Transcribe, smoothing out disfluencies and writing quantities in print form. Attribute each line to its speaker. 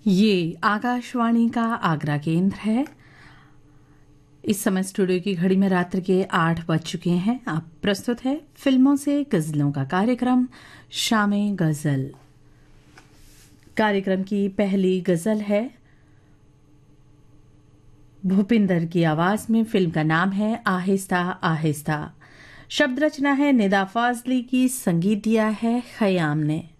Speaker 1: ये आकाशवाणी का आगरा केंद्र है। इस समय स्टूडियो की घड़ी में रात्र के 8 बज चुके हैं। अब प्रस्तुत है फिल्मों से गजलों का कार्यक्रम शामे गजल। कार्यक्रम की पहली गजल है भूपिंदर की आवाज में। फिल्म का नाम है आहिस्ता आहिस्ता। शब्द रचना है निदा फाजली की, संगीत दिया है खयाम ने।